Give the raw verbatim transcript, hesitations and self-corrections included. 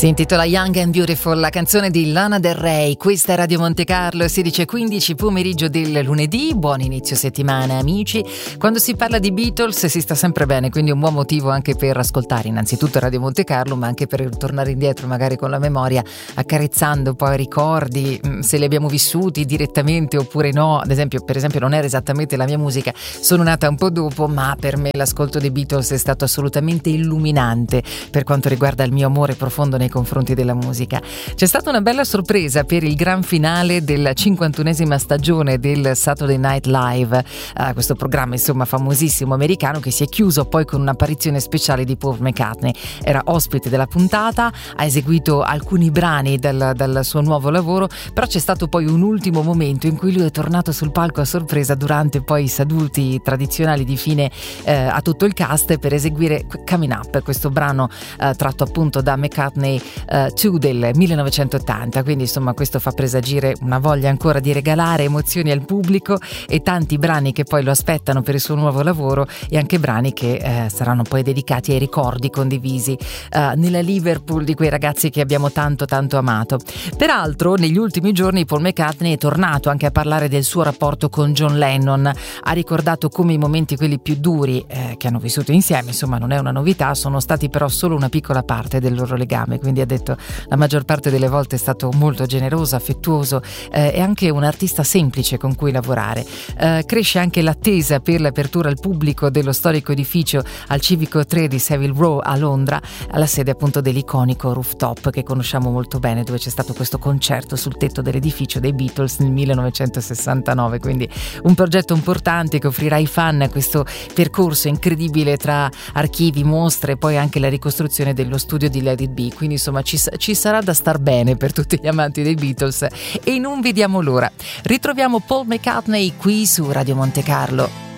Si intitola Young and Beautiful, la canzone di Lana Del Rey. Questa è Radio Monte Carlo, sedici e quindici, pomeriggio del lunedì. Buon inizio settimana, amici. Quando si parla di Beatles si sta sempre bene, quindi un buon motivo anche per ascoltare innanzitutto Radio Monte Carlo, ma anche per tornare indietro magari con la memoria, accarezzando poi ricordi, se li abbiamo vissuti direttamente oppure no. Ad esempio, per esempio non era esattamente la mia musica, sono nata un po' dopo, ma per me l'ascolto dei Beatles è stato assolutamente illuminante per quanto riguarda il mio amore profondo nei confronti della musica. C'è stata una bella sorpresa per il gran finale della cinquantunesima stagione del Saturday Night Live, uh, questo programma insomma famosissimo americano che si è chiuso poi con un'apparizione speciale di Paul McCartney. Era ospite della puntata, ha eseguito alcuni brani dal, dal suo nuovo lavoro, però c'è stato poi un ultimo momento in cui lui è tornato sul palco a sorpresa durante poi i saluti tradizionali di fine eh, a tutto il cast per eseguire Coming Up, questo brano eh, tratto appunto da McCartney Uh, due del millenovecentottanta, quindi insomma questo fa presagire una voglia ancora di regalare emozioni al pubblico e tanti brani che poi lo aspettano per il suo nuovo lavoro e anche brani che uh, saranno poi dedicati ai ricordi condivisi uh, nella Liverpool di quei ragazzi che abbiamo tanto tanto amato. Peraltro negli ultimi giorni Paul McCartney è tornato anche a parlare del suo rapporto con John Lennon, ha ricordato come i momenti quelli più duri eh, che hanno vissuto insieme, insomma non è una novità, sono stati però solo una piccola parte del loro legame, quindi ha detto la maggior parte delle volte è stato molto generoso, affettuoso eh, e anche un artista semplice con cui lavorare. Eh, cresce anche l'attesa per l'apertura al pubblico dello storico edificio al Civico tre di Savile Row a Londra, alla sede appunto dell'iconico rooftop che conosciamo molto bene, dove c'è stato questo concerto sul tetto dell'edificio dei Beatles nel millenovecentosessantanove, quindi un progetto importante che offrirà ai fan questo percorso incredibile tra archivi, mostre e poi anche la ricostruzione dello studio di Let It Be, quindi insomma ci, ci sarà da star bene per tutti gli amanti dei Beatles e non vediamo l'ora. Ritroviamo Paul McCartney qui su Radio Monte Carlo.